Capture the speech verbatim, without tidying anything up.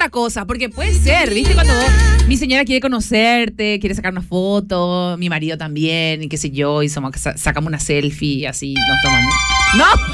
otra cosa, porque puede ser, ¿viste? Cuando vos, mi señora quiere conocerte, quiere sacar una foto, mi marido también, y qué sé yo, y somos, sacamos una selfie y así nos tomamos. ¡No!